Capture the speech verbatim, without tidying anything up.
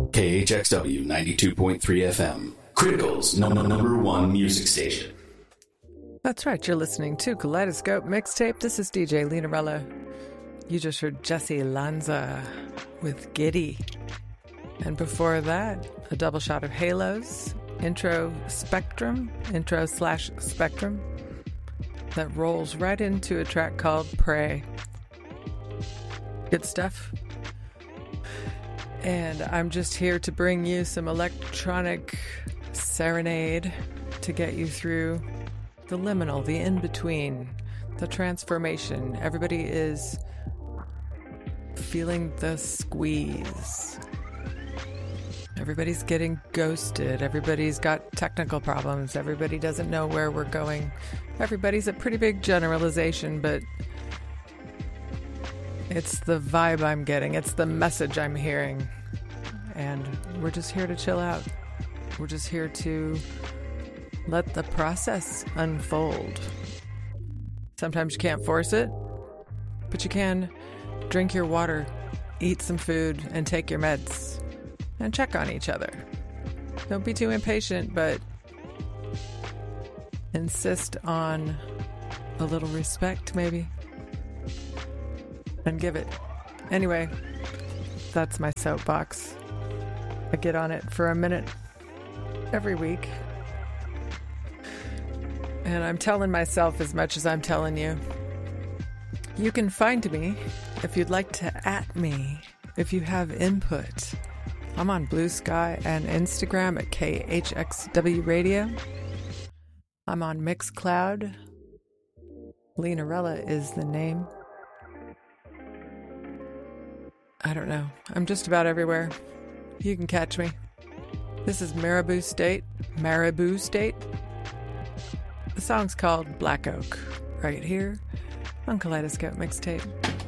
K H X W ninety-two point three F M, Critical's number, number one music station. That's right, you're listening to Kaleidoscope Mixtape. This is D J Linarella. You just heard Jesse Lanza with Giddy. And before that, a double shot of Halos, intro Spectrum, intro slash Spectrum, that rolls right into a track called Pray. Good stuff. And I'm just here to bring you some electronic serenade to get you through the liminal, the in-between, the transformation. Everybody is feeling the squeeze. Everybody's getting ghosted. Everybody's got technical problems. Everybody doesn't know where we're going. Everybody's a pretty big generalization, but it's the vibe I'm getting. It's the message I'm hearing. And we're just here to chill out. We're just here to let the process unfold. Sometimes you can't force it, but you can drink your water, eat some food, and take your meds. And check on each other. Don't be too impatient, but insist on a little respect, maybe. And give it. Anyway, that's my soapbox. I get on it for a minute every week. And I'm telling myself as much as I'm telling you. You can find me if you'd like to at me, if you have input. I'm on Blue Sky and Instagram at K H X W Radio. I'm on Mixcloud. Linarella is the name. I don't know. I'm just about everywhere. You can catch me. This is Marabou State. Marabou State. The song's called Black Oak. Right here on Kaleidoscope Mixtape.